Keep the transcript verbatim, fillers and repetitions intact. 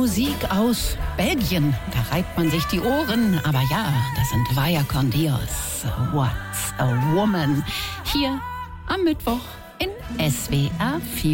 Musik aus Belgien. Da reibt man sich die Ohren. Aber ja, das sind Vaya con Dios. What's a Woman? Hier am Mittwoch in S W R vier.